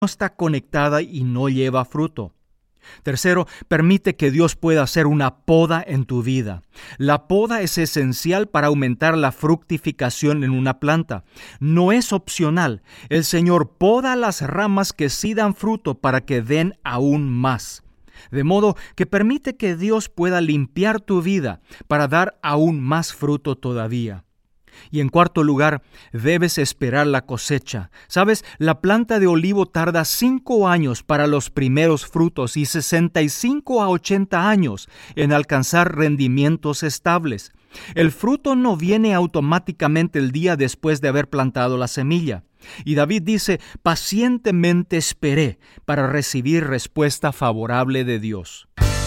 está conectada y no lleva fruto. Tercero, permite que Dios pueda hacer una poda en tu vida. La poda es esencial para aumentar la fructificación en una planta. No es opcional. El Señor poda las ramas que sí dan fruto para que den aún más. De modo que permite que Dios pueda limpiar tu vida para dar aún más fruto todavía. Y en cuarto lugar, debes esperar la cosecha. ¿Sabes? La planta de olivo tarda 5 años para los primeros frutos y 65 a 80 años en alcanzar rendimientos estables. El fruto no viene automáticamente el día después de haber plantado la semilla. Y David dice, pacientemente esperé para recibir respuesta favorable de Dios.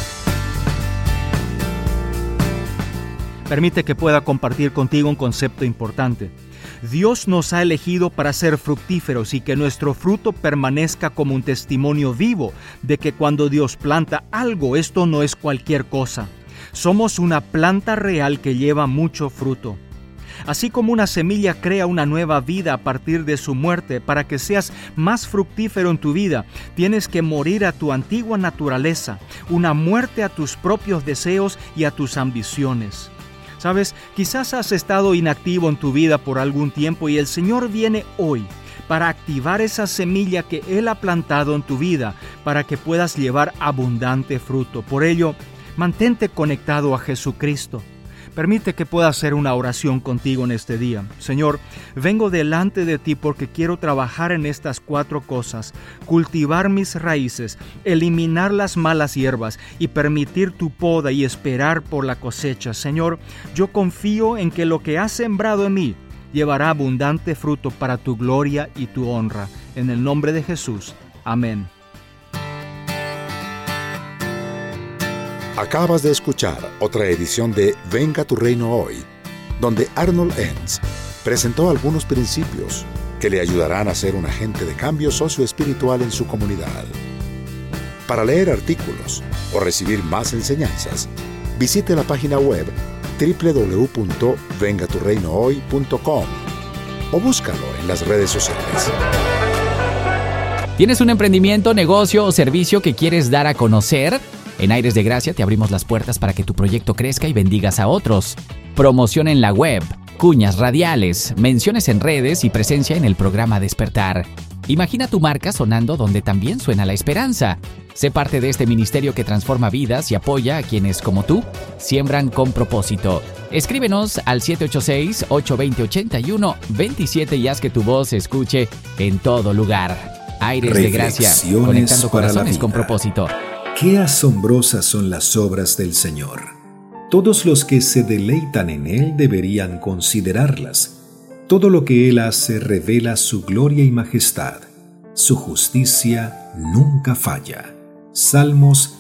Permite que pueda compartir contigo un concepto importante. Dios nos ha elegido para ser fructíferos y que nuestro fruto permanezca como un testimonio vivo de que cuando Dios planta algo, esto no es cualquier cosa. Somos una planta real que lleva mucho fruto. Así como una semilla crea una nueva vida a partir de su muerte, para que seas más fructífero en tu vida, tienes que morir a tu antigua naturaleza, una muerte a tus propios deseos y a tus ambiciones. ¿Sabes? Quizás has estado inactivo en tu vida por algún tiempo y el Señor viene hoy para activar esa semilla que Él ha plantado en tu vida para que puedas llevar abundante fruto. Por ello, mantente conectado a Jesucristo. Permite que pueda hacer una oración contigo en este día. Señor, vengo delante de ti porque quiero trabajar en estas 4 cosas: cultivar mis raíces, eliminar las malas hierbas y permitir tu poda y esperar por la cosecha. Señor, yo confío en que lo que has sembrado en mí llevará abundante fruto para tu gloria y tu honra. En el nombre de Jesús. Amén. Acabas de escuchar otra edición de Venga tu Reino Hoy, donde Arnold Enns presentó algunos principios que le ayudarán a ser un agente de cambio socioespiritual en su comunidad. Para leer artículos o recibir más enseñanzas, visite la página web www.vengaturreinohoy.com o búscalo en las redes sociales. ¿Tienes un emprendimiento, negocio o servicio que quieres dar a conocer? En Aires de Gracia te abrimos las puertas para que tu proyecto crezca y bendigas a otros. Promoción en la web, cuñas radiales, menciones en redes y presencia en el programa Despertar. Imagina tu marca sonando donde también suena la esperanza. Sé parte de este ministerio que transforma vidas y apoya a quienes, como tú, siembran con propósito. Escríbenos al 786-820-8127 y haz que tu voz se escuche en todo lugar. Aires de Gracia, conectando corazones con propósito. ¡Qué asombrosas son las obras del Señor! Todos los que se deleitan en Él deberían considerarlas. Todo lo que Él hace revela su gloria y majestad. Su justicia nunca falla. Salmos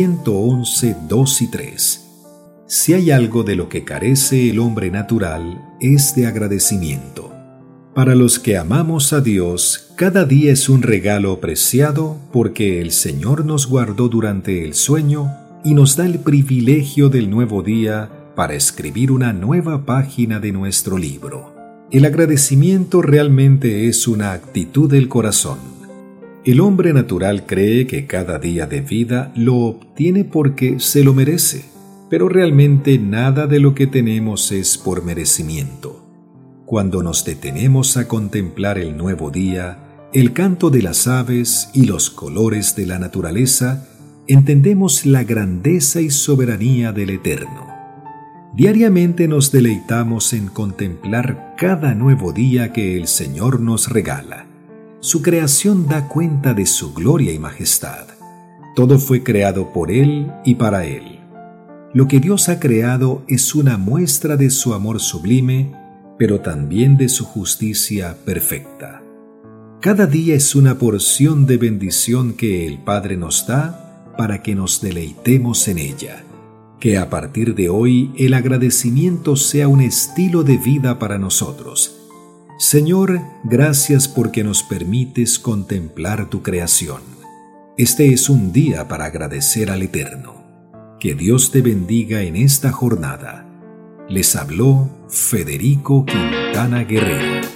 111, 2 y 3. Si hay algo de lo que carece el hombre natural, es de agradecimiento. Para los que amamos a Dios, cada día es un regalo preciado porque el Señor nos guardó durante el sueño y nos da el privilegio del nuevo día para escribir una nueva página de nuestro libro. El agradecimiento realmente es una actitud del corazón. El hombre natural cree que cada día de vida lo obtiene porque se lo merece, pero realmente nada de lo que tenemos es por merecimiento. Cuando nos detenemos a contemplar el nuevo día, el canto de las aves y los colores de la naturaleza, entendemos la grandeza y soberanía del Eterno. Diariamente nos deleitamos en contemplar cada nuevo día que el Señor nos regala. Su creación da cuenta de su gloria y majestad. Todo fue creado por Él y para Él. Lo que Dios ha creado es una muestra de su amor sublime, pero también de su justicia perfecta. Cada día es una porción de bendición que el Padre nos da para que nos deleitemos en ella. Que a partir de hoy el agradecimiento sea un estilo de vida para nosotros. Señor, gracias porque nos permites contemplar tu creación. Este es un día para agradecer al Eterno. Que Dios te bendiga en esta jornada. Les habló Federico Quintana Guerrero.